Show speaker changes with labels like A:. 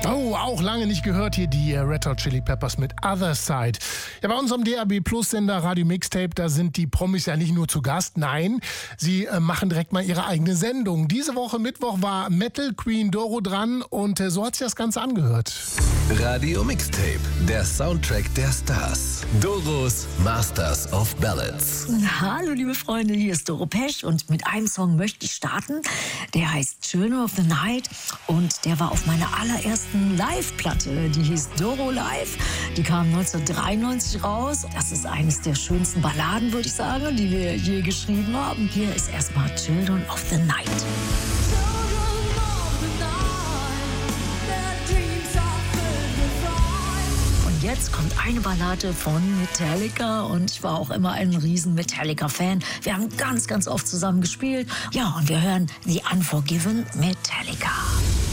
A: Oh, auch lange nicht gehört hier die Red Hot Chili Peppers mit Other Side. Ja, bei unserem DAB Plus Sender Radio Mixtape, da sind die Promis ja nicht nur zu Gast, nein, sie machen direkt mal ihre eigene Sendung. Diese Woche Mittwoch war Metal Queen Doro dran und so hat sich das Ganze angehört.
B: Radio Mixtape, der Soundtrack der Stars. Doros Masters of Ballads.
C: Hallo liebe Freunde, hier ist Doro Pesch und mit einem Song möchte ich starten. Der heißt Children of the Night und der war auf meiner allerersten Live-Platte. Die hieß Doro Live. Die kam 1993 raus. Das ist eines der schönsten Balladen, würde ich sagen, die wir je geschrieben haben. Hier ist erstmal Children of the Night. Jetzt kommt eine Ballade von Metallica und ich war auch immer ein riesen Metallica-Fan. Wir haben ganz, ganz oft zusammen gespielt. Ja, und wir hören The Unforgiven Metallica.